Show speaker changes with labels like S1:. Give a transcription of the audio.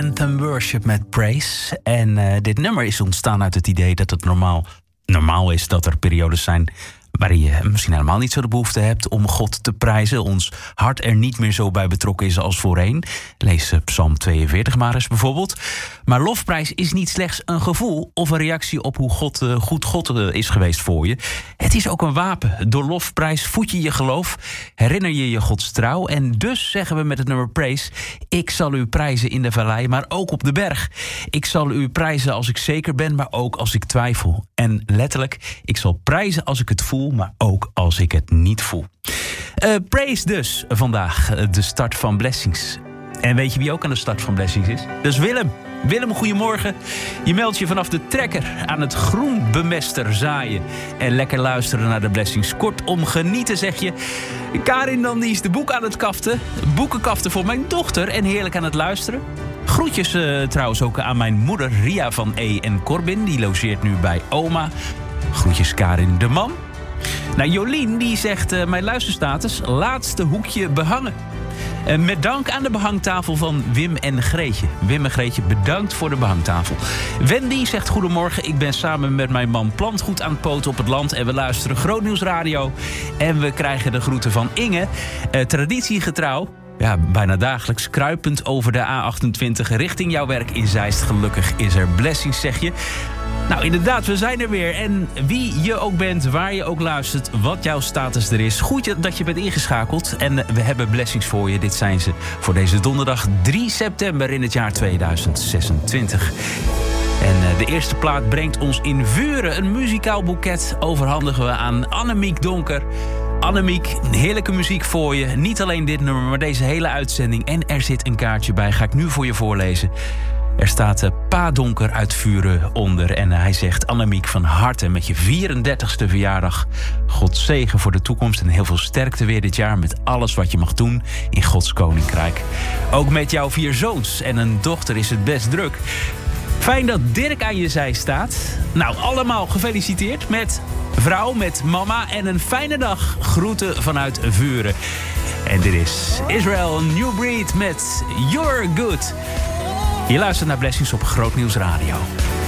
S1: Anthem Worship met Praise. En dit nummer is ontstaan uit het idee dat het normaal is dat er periodes zijn waarin je misschien helemaal niet zo de behoefte hebt om God te prijzen. Ons hart er niet meer zo bij betrokken is als voorheen. Lees Psalm 42 maar eens bijvoorbeeld. Maar lofprijs is niet slechts een gevoel of een reactie op hoe goed God is geweest voor je. Het is ook een wapen. Door lofprijs voed je je geloof, herinner je je Gods trouw. En dus zeggen we met het nummer Praise: ik zal u prijzen in de vallei, maar ook op de berg. Ik zal u prijzen als ik zeker ben, maar ook als ik twijfel. En letterlijk, ik zal prijzen als ik het voel, maar ook als ik het niet voel. Praise dus vandaag, de start van Blessings. En weet je wie ook aan de start van Blessings is? Dat is Willem. Willem, goedemorgen. Je meldt je vanaf de trekker aan het groenbemester zaaien. En lekker luisteren naar de Blessings. Kortom, genieten, zeg je. Karin dan, die is de boek aan het kaften. Boekenkaften voor mijn dochter en heerlijk aan het luisteren. Groetjes trouwens ook aan mijn moeder Ria van E. en Corbin. Die logeert nu bij oma. Groetjes Karin de man. Nou, Jolien die zegt, mijn luisterstatus, laatste hoekje behangen. Met dank aan de behangtafel van Wim en Greetje. Wim en Greetje, bedankt voor de behangtafel. Wendy zegt, goedemorgen, ik ben samen met mijn man plantgoed aan het poten op het land. En we luisteren Grootnieuws Radio. En we krijgen de groeten van Inge. Traditiegetrouw. Ja, bijna dagelijks kruipend over de A28 richting jouw werk in Zeist. Gelukkig is er Blessings, zeg je. Nou, inderdaad, we zijn er weer. En wie je ook bent, waar je ook luistert, wat jouw status er is. Goed dat je bent ingeschakeld. En we hebben Blessings voor je. Dit zijn ze voor deze donderdag 3 september in het jaar 2026. En de eerste plaat brengt ons in Vuren. Een muzikaal boeket overhandigen we aan Annemiek Donker. Annemiek, heerlijke muziek voor je. Niet alleen dit nummer, maar deze hele uitzending. En er zit een kaartje bij, ga ik nu voor je voorlezen. Er staat Pa Donker uit Vuren onder. En hij zegt, Annemiek, van harte met je 34ste verjaardag. God zegen voor de toekomst en heel veel sterkte weer dit jaar met alles wat je mag doen in Gods Koninkrijk. Ook met jouw 4 zoons en een dochter is het best druk. Fijn dat Dirk aan je zij staat. Nou, allemaal gefeliciteerd met vrouw, met mama en een fijne dag. Groeten vanuit Vuren. En dit is Israel New Breed met You're Good. Je luistert naar Blessings op Grootnieuws Radio.